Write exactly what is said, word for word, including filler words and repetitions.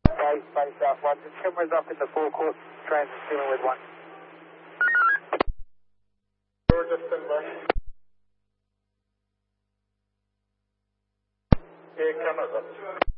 Base, base South London. Cameras up in the forecourt. Trains are dealing with one. Georgia, stand by. Yeah, cameras up.